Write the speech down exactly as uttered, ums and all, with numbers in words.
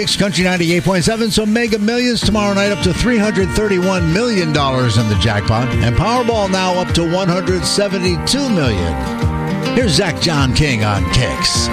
Kicks Country ninety-eight point seven. So Mega Millions tomorrow night up to three hundred thirty-one million dollars in the jackpot. And Powerball now up to one hundred seventy-two million dollars. Here's Zach John King on Kicks.